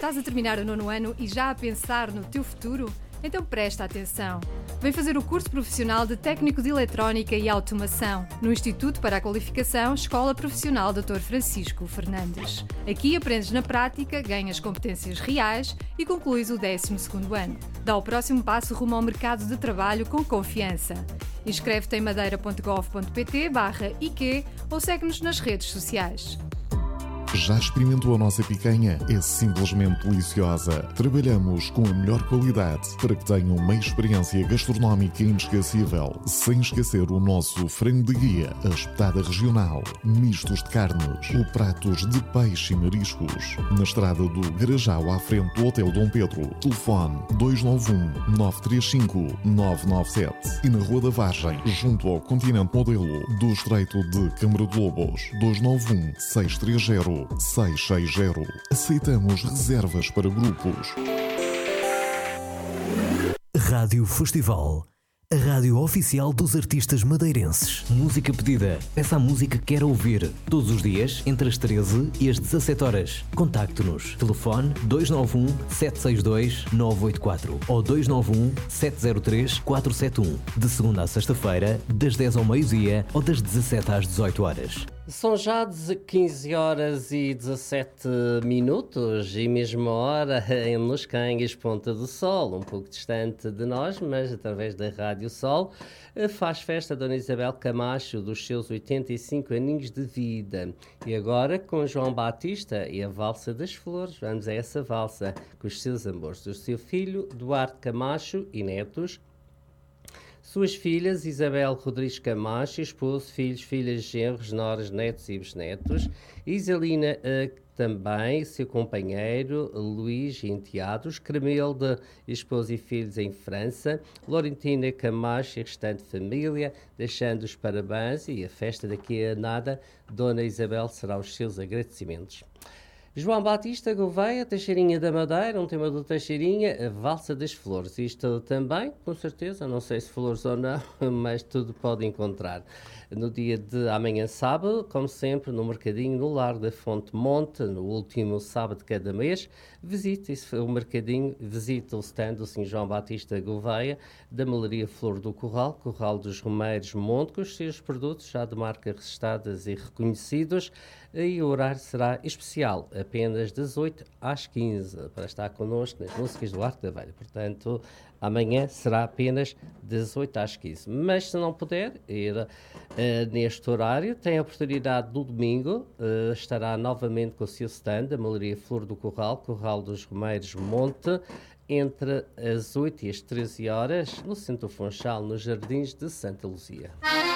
Estás a terminar o 9º ano e já a pensar no teu futuro? Então presta atenção. Vem fazer o curso profissional de Técnico de Eletrónica e Automação no Instituto para a Qualificação Escola Profissional Dr. Francisco Fernandes. Aqui aprendes na prática, ganhas competências reais e concluís o 12º ano. Dá o próximo passo rumo ao mercado de trabalho com confiança. Inscreve-te em madeira.gov.pt/IQ ou segue-nos nas redes sociais. Já experimentou a nossa picanha? É simplesmente deliciosa. Trabalhamos com a melhor qualidade para que tenham uma experiência gastronómica inesquecível, sem esquecer o nosso frango de guia, a espetada regional, mistos de carnes ou pratos de peixe e mariscos. Na estrada do Garajal, à frente do Hotel Dom Pedro. Telefone 291-935-997 e na Rua da Vargem, junto ao Continente Modelo do Estreito de Câmara de Lobos. 291-630-660. Aceitamos reservas para grupos. Rádio Festival, a rádio oficial dos artistas madeirenses. Música pedida. Peça a música que quer ouvir. Todos os dias, entre as 13 e as 17 horas. Contacte-nos. Telefone 291-762-984 ou 291-703-471. De segunda a sexta-feira, das 10 ao meio-dia ou das 17 às 18 horas. São já 15 horas e 17 minutos e mesma hora em Los Cangues, Ponta do Sol, um pouco distante de nós, mas através da Rádio Sol, faz festa a Dona Isabel Camacho dos seus 85 aninhos de vida. E agora com João Batista e a Valsa das Flores, vamos a essa valsa com os seus amores, do seu filho Duarte Camacho e netos, suas filhas, Isabel Rodrigues Camacho, esposo, filhos, filhas, genros, noras, netos e bisnetos. Isalina também, seu companheiro, Luís e enteados. Cremelda, esposo e filhos em França. Laurentina Camacho e restante família, deixando os parabéns e a festa daqui a nada, Dona Isabel será os seus agradecimentos. João Batista Gouveia, Teixeirinha da Madeira, um tema do Teixeirinha, a Valsa das Flores. Isto também, com certeza, não sei se flores ou não, mas tudo pode encontrar. No dia de amanhã, sábado, como sempre, no Mercadinho, no Largo da Fonte Monte, no último sábado de cada mês, visite o Mercadinho, visite o stand do Sr. João Batista Gouveia, da Melaria Flor do Corral, Corral dos Romeiros Monte, com os seus produtos já de marca registradas e reconhecidos, e o horário será especial, apenas das 8 às 15, para estar connosco nas músicas do Arco da Velha. Portanto, amanhã será apenas das 8 às 15. Mas se não puder ir neste horário, tem a oportunidade do domingo, estará novamente com o seu stand, a Melaria Flor do Corral, Corral dos Romeiros Monte, entre as 8 e as 13 horas, no Centro Funchal, nos Jardins de Santa Luzia.